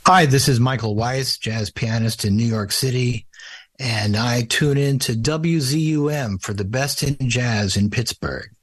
Hi, this is Michael Weiss, jazz pianist in New York City, and I tune in to WZUM for the best in jazz in Pittsburgh.